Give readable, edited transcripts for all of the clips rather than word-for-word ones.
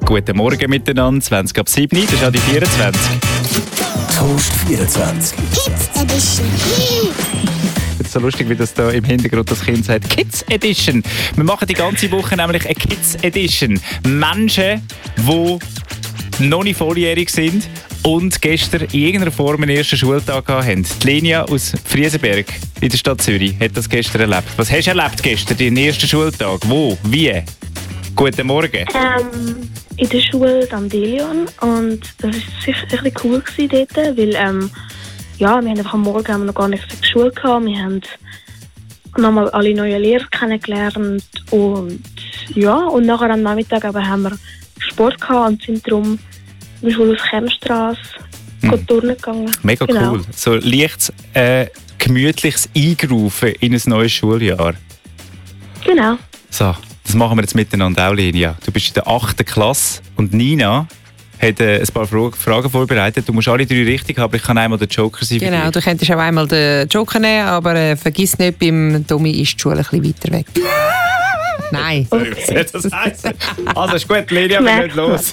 Guten Morgen miteinander, 20 ab 7, das ist auch die 24. Toast 24. Kids Edition. Es ist so lustig, wie das da im Hintergrund das Kind sagt. Kids Edition. Wir machen die ganze Woche nämlich eine Kids Edition. Menschen, die noch nicht volljährig sind und gestern in irgendeiner Form einen ersten Schultag hatten. Die Lenia aus Friesenberg in der Stadt Zürich hat das gestern erlebt. Was hast du erlebt gestern, den ersten Schultag? Wo? Wie? Guten Morgen. In der Schule Dandelion, und das war sicher ein bisschen cool dort, weil wir haben einfach am Morgen noch gar nicht so Schule gehabt. Wir haben nochmal alle neuen Lehrer kennengelernt und nachher am Nachmittag aber haben wir Sport gehabt und sind darum in der Schule auf Kernstrasse turnen gegangen. Mega genau. Cool. So leicht gemütliches Eingerufen in ein neues Schuljahr. Genau. So, das machen wir jetzt miteinander auch, Lenia. Du bist in der 8. Klasse und Nina hat ein paar Fragen vorbereitet. Du musst alle 3 richtig haben, aber ich kann einmal der Joker sein. Genau, du könntest auch einmal den Joker nehmen, aber vergiss nicht, beim Tommy ist die Schule ein bisschen weiter weg. Nein. Okay. Das heisst. Also ist gut, Lenia, wir gehen los.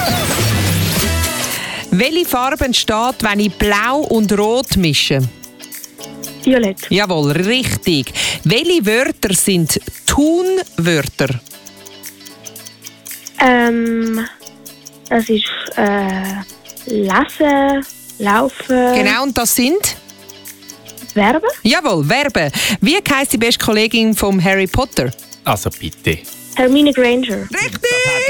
Welche Farbe entsteht, wenn ich Blau und Rot mische? Violett. Jawohl, richtig. Welche Wörter sind Tunwörter? Es ist lesen, laufen. Genau, und das sind? Verben. Jawohl, Verben. Wie heisst die beste Kollegin von Harry Potter? Also bitte. Hermine Granger. Richtig!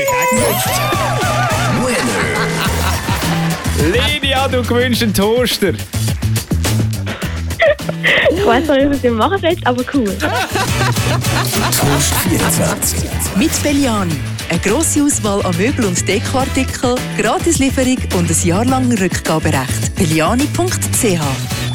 Lenia, du gewünscht einen Toaster. Ich weiss noch nicht, was ich machen soll, aber cool. Toast 24. Mit Belliani. Eine grosse Auswahl an Möbel- und Dekoartikeln, Gratislieferung und ein Jahr lang Rückgaberecht. belliani.ch